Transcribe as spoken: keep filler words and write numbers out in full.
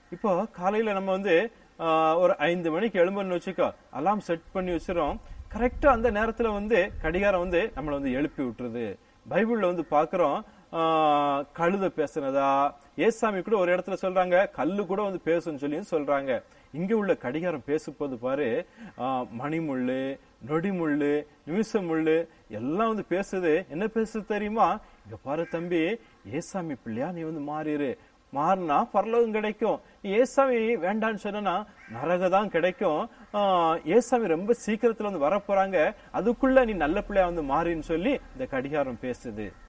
இப்போ காலையில நம்ம வந்து ஆஹ், ஒரு ஐந்து மணிக்கு எழும்புன்னு வச்சுக்கோ, அலாம் செட் பண்ணி வச்சிரும். கரெக்டா அந்த நேரத்துல வந்து கடிகாரம் வந்து நம்மளை வந்து எழுப்பி விட்டுருது. பைபிள்ல வந்து பாக்குறோம், ஆஹ், கழுத பேசுனதா, ஏசாமி கூட ஒரு இடத்துல சொல்றாங்க கல்லு கூட வந்து பேசுன்னு சொல்லி சொல்றாங்க. இங்க உள்ள கடிகாரம் பேசும்போது பாரு, ஆஹ், மணிமுள்ளு, நொடிமுள்ளு, நிமிஷம் முள்ளு எல்லாம் வந்து பேசுது. என்ன பேசுது தெரியுமா? இங்க பாரு தம்பி, ஏசாமி பிள்ளையா நீ வந்து மாறிடு, மாறினா பரலோகம் கிடைக்கும். நீ ஏசாமி வேண்டான்னு சொன்னா நரகதான் கிடைக்கும். ஆஹ் ஏசாமி ரொம்ப சீக்கிரத்துல வந்து வர போறாங்க, அதுக்குள்ள நீ நல்ல பிள்ளையா வந்து மாறின்னு சொல்லி இந்த கடிகாரம் பேசுது.